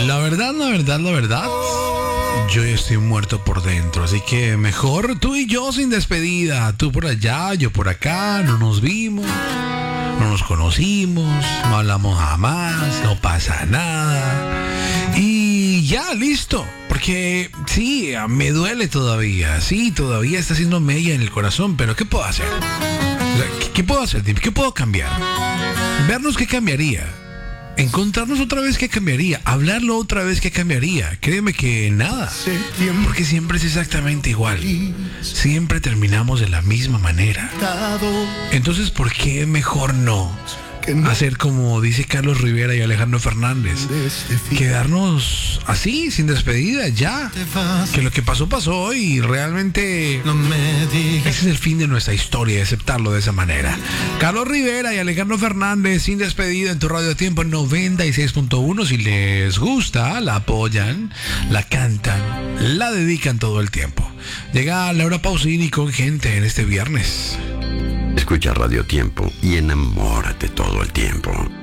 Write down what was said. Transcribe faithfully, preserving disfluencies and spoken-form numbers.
La verdad, la verdad, la verdad, yo ya estoy muerto por dentro, así que mejor tú y yo sin despedida. Tú por allá, yo por acá, no nos vimos, no nos conocimos, no hablamos jamás, no pasa nada. Y ya, listo. Porque sí, me duele todavía, sí, todavía está haciendo mella en el corazón, pero ¿qué puedo hacer? O sea, ¿qué, ¿Qué puedo hacer? ¿Qué puedo cambiar? Vernos, ¿qué cambiaría? Encontrarnos otra vez, ¿qué cambiaría? Hablarlo otra vez, ¿qué cambiaría? Créeme que nada, porque siempre es exactamente igual. Siempre terminamos de la misma manera. Entonces, ¿por qué mejor no hacer como dice Carlos Rivera y Alejandro Fernández? Quedarnos así, sin despedida, ya. Que lo que pasó, pasó y realmente ese es el fin de nuestra historia, aceptarlo de esa manera. Carlos Rivera y Alejandro Fernández, sin despedida en tu Radio Tiempo noventa y seis punto uno. Si les gusta, la apoyan, la cantan, la dedican todo el tiempo. Llega Laura Pausini con Gente en este viernes. Escucha Radio Tiempo y enamórate todo el tiempo.